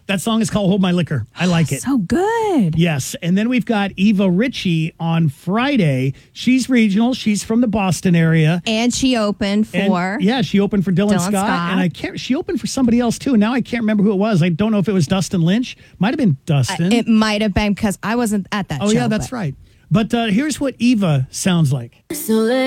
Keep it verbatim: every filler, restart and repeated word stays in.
That song is called Hold My Liquor. I like it. So good. Yes. And then we've got Eva Ritchie on Friday. She's regional. She's from the Boston area. And she opened And, for... yeah, she opened for Dylan, Dylan Scott, Scott. And I can't. She opened for somebody else, too. Now I can't remember who it was. I don't know if it was Dustin Lynch. Might have been Dustin. It might have been because I wasn't at that oh, show. yeah, that's but. right. But uh, here's what Eva sounds like. So let